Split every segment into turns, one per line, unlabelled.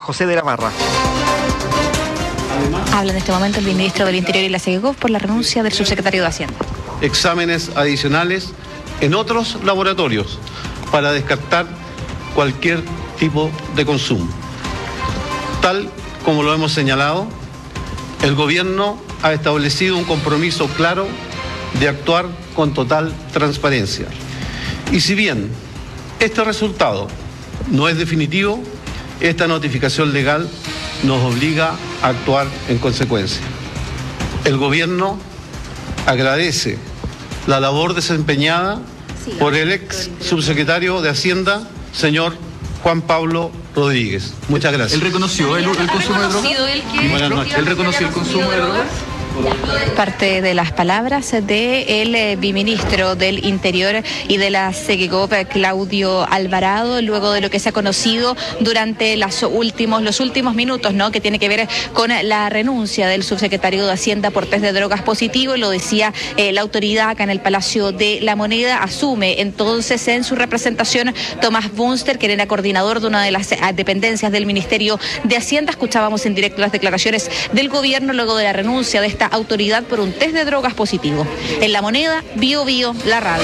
José de la Marra.
Habla en este momento el ministro del Interior y la SEGECOF por la renuncia del subsecretario de Hacienda.
Exámenes adicionales en otros laboratorios para descartar cualquier tipo de consumo. Tal como lo hemos señalado, el gobierno ha establecido un compromiso claro de actuar con total transparencia. Y si bien este resultado no es definitivo, esta notificación legal nos obliga a actuar en consecuencia. El gobierno agradece la labor desempeñada por el ex subsecretario de Hacienda, señor Juan Pablo Rodríguez. Muchas gracias.
¿Él reconoció el consumo de drogas?
Buenas noches.
¿Él reconoció el consumo de drogas?
Parte de las palabras del viceministro del Interior y de la SEGECOF, Claudio Alvarado, luego de lo que se ha conocido durante los últimos minutos, ¿no?, que tiene que ver con la renuncia del subsecretario de Hacienda por test de drogas positivo. Lo decía la autoridad acá en el Palacio de la Moneda. Asume entonces en su representación Tomás Bunster, quien era coordinador de una de las dependencias del Ministerio de Hacienda. Escuchábamos en directo las declaraciones del gobierno luego de la renuncia de esta autoridad por un test de drogas positivo. En La Moneda, Bio Bio, la radio.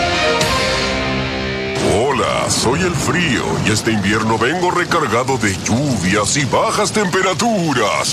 Hola, soy el frío y este invierno vengo recargado de lluvias y bajas temperaturas.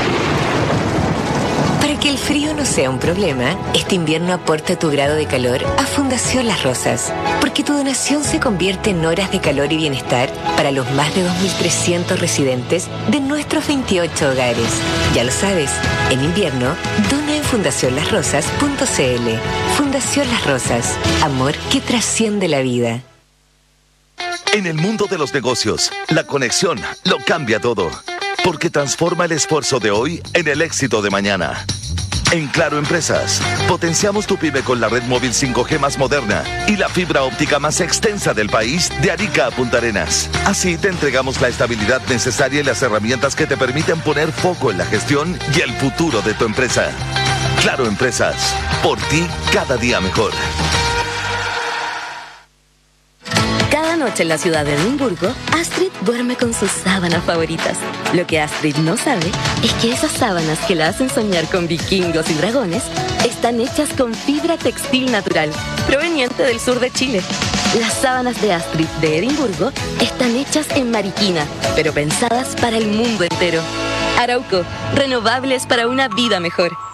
Para que el frío no sea un problema, este invierno aporta tu grado de calor a Fundación Las Rosas, porque tu donación se convierte en horas de calor y bienestar para los más de 2.300 residentes de nuestros 28 hogares. Ya lo sabes, en invierno, dona en fundacionlasrosas.cl. Fundación Las Rosas, amor que trasciende la vida.
En el mundo de los negocios, la conexión lo cambia todo, porque transforma el esfuerzo de hoy en el éxito de mañana. En Claro Empresas, potenciamos tu pyme con la red móvil 5G más moderna y la fibra óptica más extensa del país de Arica a Punta Arenas. Así te entregamos la estabilidad necesaria y las herramientas que te permiten poner foco en la gestión y el futuro de tu empresa. Claro Empresas, por ti cada día mejor.
Cada noche en la ciudad de Edimburgo, Astrid duerme con sus sábanas favoritas. Lo que Astrid no sabe es que esas sábanas que la hacen soñar con vikingos y dragones están hechas con fibra textil natural, proveniente del sur de Chile. Las sábanas de Astrid de Edimburgo están hechas en Mariquina, pero pensadas para el mundo entero. Arauco, renovables para una vida mejor.